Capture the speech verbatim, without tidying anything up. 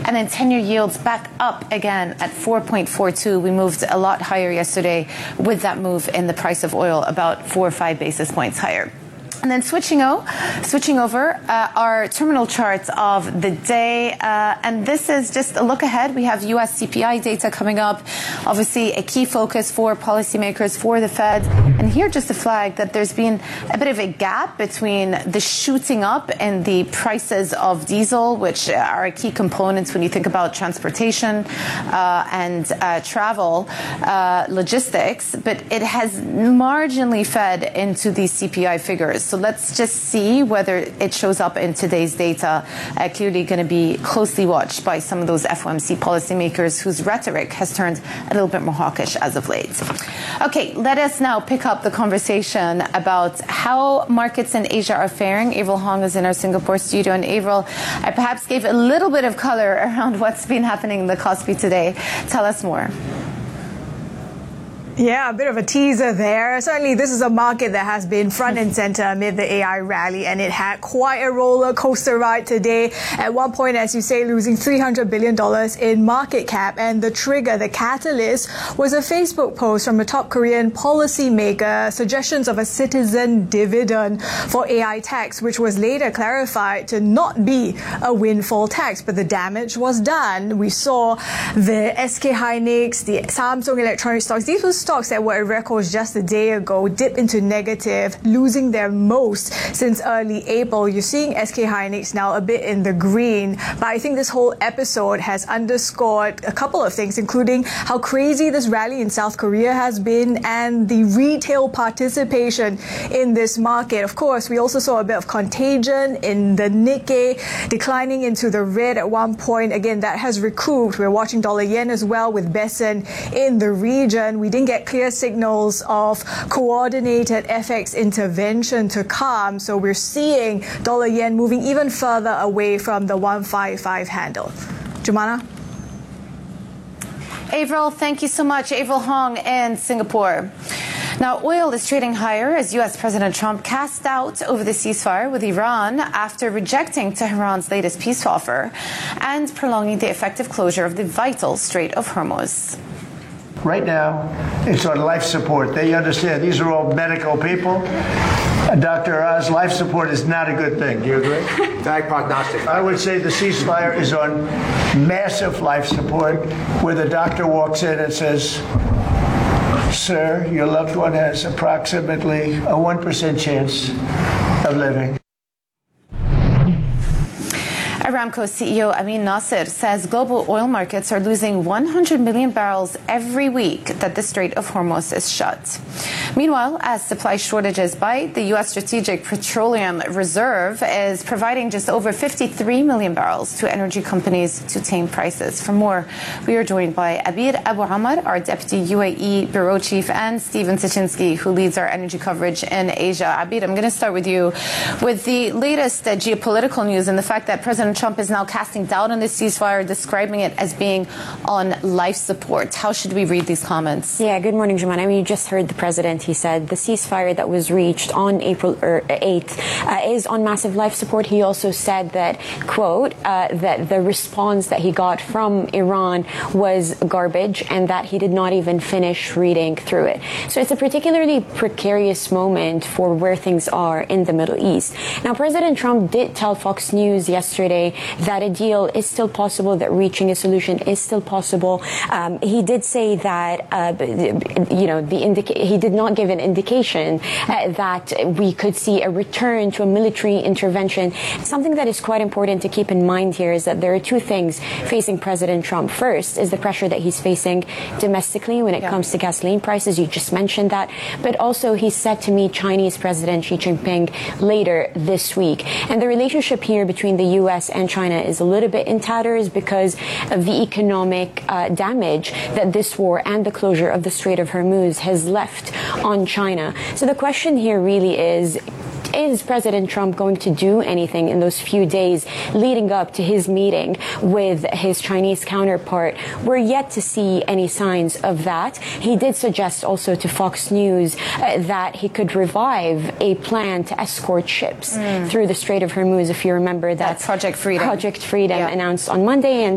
And then ten-year yields back up again at four point four two. We moved a lot higher yesterday with that move in the price of oil, about four or five basis points higher. And then switching, o, switching over, uh, our terminal charts of the day. Uh, and this is just a look ahead. We have U S C P I data coming up. Obviously, a key focus for policymakers, for the Fed. And here, just to flag that there's been a bit of a gap between the shooting up in the prices of diesel, which are key components when you think about transportation uh, and uh, travel, uh, logistics. But it has marginally fed into these C P I figures. So let's just see whether it shows up in today's data. Uh, clearly going to be closely watched by some of those F O M C policymakers whose rhetoric has turned a little bit more hawkish as of late. Okay, let us now pick up the conversation about how markets in Asia are faring. Avril Hong is in our Singapore studio. And Avril, I perhaps gave a little bit of color around what's been happening in the Kospi today. Tell us more. Yeah, a bit of a teaser there. Certainly, this is a market that has been front and center amid the A I rally, and it had quite a roller coaster ride today. At one point, as you say, losing three hundred billion dollars in market cap. And the trigger, the catalyst, was a Facebook post from a top Korean policymaker, suggestions of a citizen dividend for A I tax, which was later clarified to not be a windfall tax. But the damage was done. We saw the S K Hynix, the Samsung Electronics stocks. These were stocks that were at records just a day ago dip into negative, losing their most since early April. You're seeing S K Hynix now a bit in the green, but I think this whole episode has underscored a couple of things, including how crazy this rally in South Korea has been and the retail participation in this market. Of course, we also saw a bit of contagion in the Nikkei, declining into the red at one point. Again, that has recouped. We're watching dollar yen as well with Besan in the region. We didn't get clear signals of coordinated F X intervention to come. So we're seeing dollar yen moving even further away from the one fifty-five handle. Jumana? Avril, thank you so much. Avril Hong in Singapore. Now, oil is trading higher as U S President Trump cast doubt over the ceasefire with Iran after rejecting Tehran's latest peace offer and prolonging the effective closure of the vital Strait of Hormuz. Right now, it's on life support. They understand these are all medical people. Doctor Oz, life support is not a good thing. Do you agree? Bad prognostic. I would say the ceasefire is on massive life support, where the doctor walks in and says, sir, your loved one has approximately a one percent chance of living. Aramco C E O Amin Nasser says global oil markets are losing one hundred million barrels every week that the Strait of Hormuz is shut. Meanwhile, as supply shortages bite, the U S Strategic Petroleum Reserve is providing just over fifty-three million barrels to energy companies to tame prices. For more, we are joined by Abir Abu Amar, our Deputy U A E Bureau Chief, and Stephen Tichinski, who leads our energy coverage in Asia. Abir, I'm going to start with you. With the latest uh, geopolitical news and the fact that President Trump is now casting doubt on this ceasefire, describing it as being on life support. How should we read these comments? Yeah, good morning, Juman. I mean, you just heard the president. He said the ceasefire that was reached on April eighth uh, is on massive life support. He also said that, quote, uh, that the response that he got from Iran was garbage and that he did not even finish reading through it. So it's a particularly precarious moment for where things are in the Middle East. Now, President Trump did tell Fox News yesterday that a deal is still possible, that reaching a solution is still possible. Um, he did say that, uh, you know, the indica- he did not give an indication uh, that we could see a return to a military intervention. Something that is quite important to keep in mind here is that there are two things facing President Trump. First is the pressure that he's facing domestically when it yeah. comes to gasoline prices. You just mentioned that. But also he's set to meet Chinese President Xi Jinping later this week. And the relationship here between the U S and China is a little bit in tatters because of the economic uh, damage that this war and the closure of the Strait of Hormuz has left on China. So the question here really is, is President Trump going to do anything in those few days leading up to his meeting with his Chinese counterpart? We're yet to see any signs of that. He did suggest also to Fox News uh, that he could revive a plan to escort ships mm. through the Strait of Hormuz. If you remember, that's Project Freedom. Project Freedom yeah. announced on Monday. And